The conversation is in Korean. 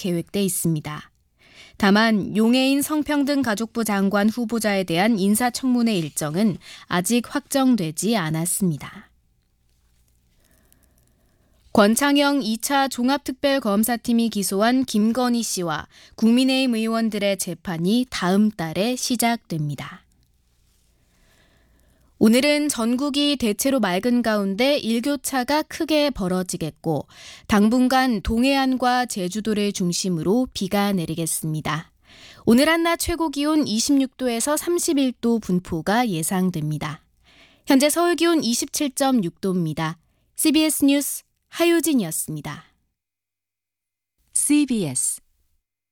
계획돼 있습니다. 다만 용해인 성평등가족부 장관 후보자에 대한 인사청문회 일정은 아직 확정되지 않았습니다. 권창영 2차 종합특별검사팀이 기소한 김건희 씨와 국민의힘 의원들의 재판이 다음 달에 시작됩니다. 오늘은 전국이 대체로 맑은 가운데 일교차가 크게 벌어지겠고 당분간 동해안과 제주도를 중심으로 비가 내리겠습니다. 오늘 한낮 최고 기온 26도에서 31도 분포가 예상됩니다. 현재 서울 기온 27.6도입니다. CBS 뉴스 하유진이었습니다. CBS